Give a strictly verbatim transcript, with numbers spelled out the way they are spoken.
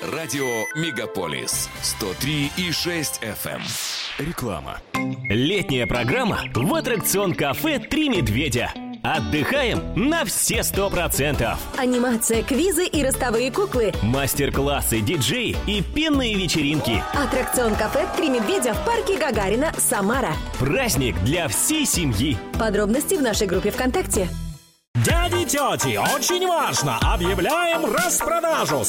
Радио Мегаполис сто три и шесть эф эм. Реклама. Летняя программа в аттракцион-кафе «Три медведя». Отдыхаем на все сто процентов. Анимация, квизы и ростовые куклы. Мастер-классы, диджеи и пенные вечеринки. Аттракцион-кафе «Три медведя» в парке Гагарина, Самара. Праздник для всей семьи. Подробности в нашей группе ВКонтакте. Дяди и тети, очень важно! Объявляем распродажу!